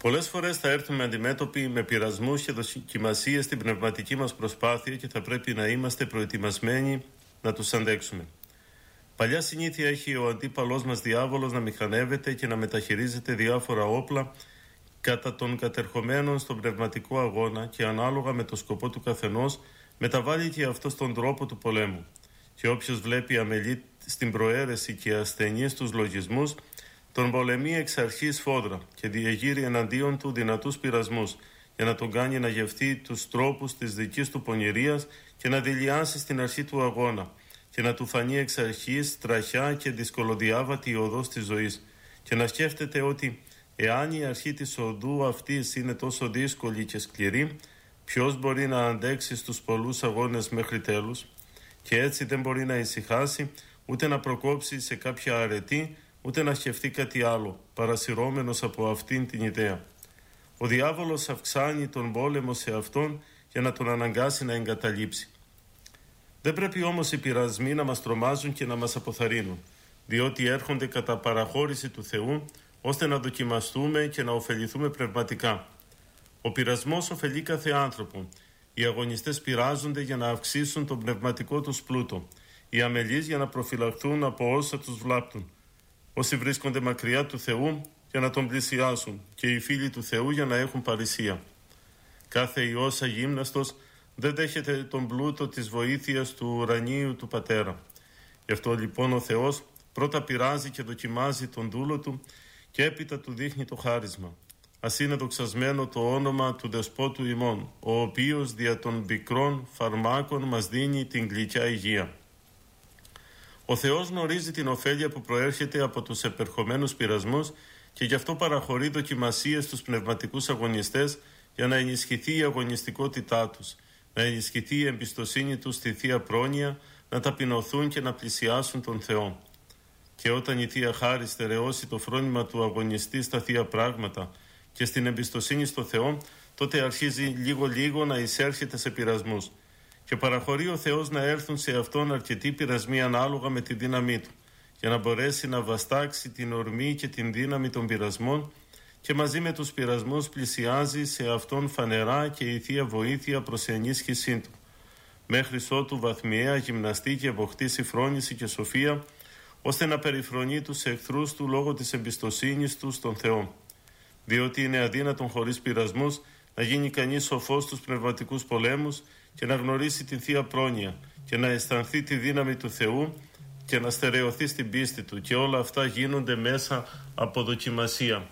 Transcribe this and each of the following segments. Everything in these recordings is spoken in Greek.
Πολλές φορές θα έρθουμε αντιμέτωποι με πειρασμούς και δοκιμασίες στην πνευματική μας προσπάθεια και θα πρέπει να είμαστε προετοιμασμένοι να τους αντέξουμε. Παλιά συνήθεια έχει ο αντίπαλός μας διάβολος να μηχανεύεται και να μεταχειρίζεται διάφορα όπλα κατά των κατερχομένων στον πνευματικό αγώνα και ανάλογα με το σκοπό του καθενός μεταβάλλει και αυτό στον τρόπο του πολέμου. Και όποιος βλέπει αμελή στην προαίρεση και ασθενή στους λογισμούς, τον πολεμεί εξ αρχής φόδρα και διεγείρει εναντίον του δυνατούς πειρασμούς για να τον κάνει να γευτεί τους τρόπους της δικής του πονηρίας και να δηλιάσει στην αρχή του αγώνα και να του φανεί εξ αρχής τραχιά και δυσκολοδιάβατη η οδός της ζωής και να σκέφτεται ότι εάν η αρχή της οδού αυτής είναι τόσο δύσκολη και σκληρή, ποιος μπορεί να αντέξει στους πολλούς αγώνες μέχρι τέλους, και έτσι δεν μπορεί να ησυχάσει ούτε να προκόψει σε κάποια αρετή ούτε να σκεφτεί κάτι άλλο, παρασυρώμενος από αυτήν την ιδέα. Ο διάβολος αυξάνει τον πόλεμο σε αυτόν για να τον αναγκάσει να εγκαταλείψει. Δεν πρέπει όμως οι πειρασμοί να μας τρομάζουν και να μας αποθαρρύνουν, διότι έρχονται κατά παραχώρηση του Θεού, ώστε να δοκιμαστούμε και να ωφεληθούμε πνευματικά. Ο πειρασμός ωφελεί κάθε άνθρωπο. Οι αγωνιστές πειράζονται για να αυξήσουν τον πνευματικό τους πλούτο. Οι αμελείς για να προφυλαχθούν από όσα τους βλάπτουν. Όσοι βρίσκονται μακριά του Θεού για να τον πλησιάσουν και οι φίλοι του Θεού για να έχουν παρησία. Κάθε Υιός αγύμναστος δεν δέχεται τον πλούτο της βοήθειας του ουρανίου του Πατέρα. Γι' αυτό λοιπόν ο Θεός πρώτα πειράζει και δοκιμάζει τον δούλο του και έπειτα του δείχνει το χάρισμα. Ας είναι δοξασμένο το όνομα του Δεσπότου ημών, ο οποίος δια των πικρών φαρμάκων μας δίνει την γλυκιά υγεία. Ο Θεός γνωρίζει την ωφέλεια που προέρχεται από τους επερχομένους πειρασμούς και γι' αυτό παραχωρεί δοκιμασίες στους πνευματικούς αγωνιστές για να ενισχυθεί η αγωνιστικότητά τους, να ενισχυθεί η εμπιστοσύνη τους στη Θεία Πρόνοια, να ταπεινωθούν και να πλησιάσουν τον Θεό. Και όταν η Θεία Χάρις στερεώσει το φρόνημα του αγωνιστή στα Θεία Πράγματα και στην εμπιστοσύνη στο Θεό, τότε αρχίζει λίγο-λίγο να εισέρχεται σε πειρασμούς. Και παραχωρεί ο Θεός να έρθουν σε αυτόν αρκετοί πειρασμοί ανάλογα με τη δύναμή του, για να μπορέσει να βαστάξει την ορμή και την δύναμη των πειρασμών και μαζί με τους πειρασμούς πλησιάζει σε αυτόν φανερά και η Θεία Βοήθεια προς ενίσχυσή του, μέχρι ότου βαθμιαία γυμναστεί και αποκτήσει φρόνηση και σοφία, ώστε να περιφρονεί τους εχθρούς του λόγω της εμπιστοσύνης του στον Θεό. Διότι είναι αδύνατον χωρίς πειρασμούς να γίνει κανείς σοφός στους πνευματικούς πολέμους και να γνωρίσει την Θεία Πρόνοια και να αισθανθεί τη δύναμη του Θεού και να στερεωθεί στην πίστη του, και όλα αυτά γίνονται μέσα από δοκιμασία.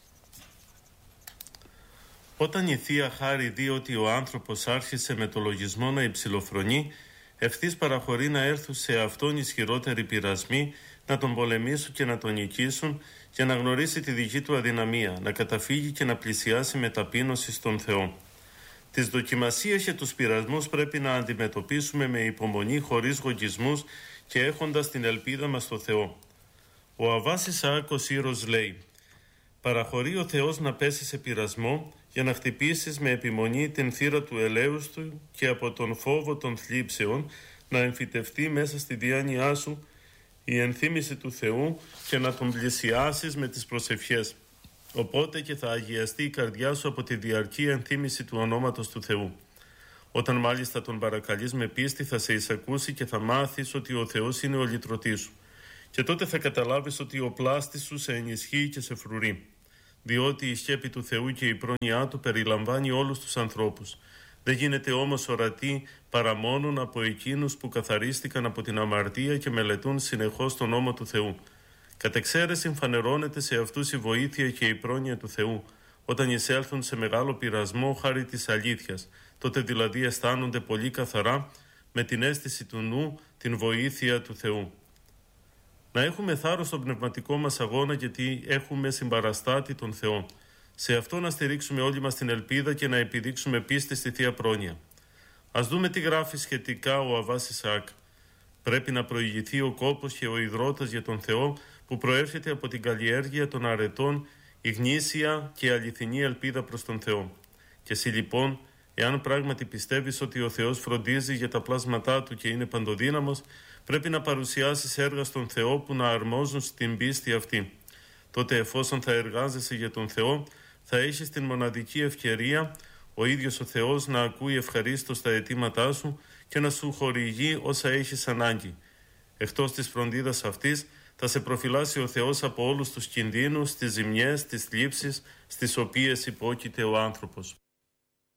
Όταν η Θεία Χάρη δει ότι ο άνθρωπος άρχισε με το λογισμό να υψηλοφρονεί, ευθύς παραχωρεί να έρθουν σε αυτόν ισχυρότεροι πειρασμοί, να τον πολεμήσουν και να τον νικήσουν, και να γνωρίσει τη δική του αδυναμία, να καταφύγει και να πλησιάσει με ταπείνωση στον Θεό. Τις δοκιμασίες και τους πειρασμούς πρέπει να αντιμετωπίσουμε με υπομονή, χωρίς γογισμούς και έχοντας την ελπίδα μας στο Θεό. Ο Αββάς Ισαάκ ο Σύρος λέει: «Παραχωρεί ο Θεός να πέσει σε πειρασμό για να χτυπήσεις με επιμονή την θύρα του ελέους του και από τον φόβο των θλίψεων να εμφυτευτεί μέσα στη διάνοιά σου η ενθύμηση του Θεού και να τον πλησιάσεις με τις προσευχές. Οπότε και θα αγιαστεί η καρδιά σου από τη διαρκή ενθύμηση του ονόματος του Θεού. Όταν μάλιστα τον παρακαλείς με πίστη, θα σε εισακούσει και θα μάθεις ότι ο Θεός είναι ο λυτρωτής σου. Και τότε θα καταλάβεις ότι ο πλάστης σου σε ενισχύει και σε φρουρεί. Διότι η σκέπη του Θεού και η πρόνοιά του περιλαμβάνει όλους τους ανθρώπους. Δεν γίνεται όμως ορατή παρά μόνον από εκείνους που καθαρίστηκαν από την αμαρτία και μελετούν συνεχώς τον νόμο του Θεού. Κατ' εξαίρεση φανερώνεται σε αυτούς η βοήθεια και η πρόνοια του Θεού, όταν εισέλθουν σε μεγάλο πειρασμό χάρη της αλήθειας. Τότε δηλαδή αισθάνονται πολύ καθαρά με την αίσθηση του νου την βοήθεια του Θεού. Να έχουμε θάρρος στον πνευματικό μας αγώνα, γιατί έχουμε συμπαραστάτη τον Θεό. Σε αυτό να στηρίξουμε όλοι μας την ελπίδα και να επιδείξουμε πίστη στη Θεία Πρόνοια. Ας δούμε τι γράφει σχετικά ο Αββάς Ισαάκ. Πρέπει να προηγηθεί ο κόπος και ο υδρότας για τον Θεό που προέρχεται από την καλλιέργεια των αρετών, η γνήσια και αληθινή ελπίδα προς τον Θεό. Και εσύ λοιπόν, εάν πράγματι πιστεύεις ότι ο Θεός φροντίζει για τα πλάσματά του και είναι παντοδύναμος, πρέπει να παρουσιάσεις έργα στον Θεό που να αρμόζουν στην πίστη αυτή. Τότε, εφόσον θα εργάζεσαι για τον Θεό, θα έχεις την μοναδική ευκαιρία ο ίδιος ο Θεός να ακούει ευχαρίστως τα αιτήματά σου και να σου χορηγεί όσα έχεις ανάγκη. Εκτός της φροντίδας αυτής, θα σε προφυλάσει ο Θεός από όλους τους κινδύνους, τις ζημιές, τις θλίψεις στις οποίες υπόκειται ο άνθρωπος.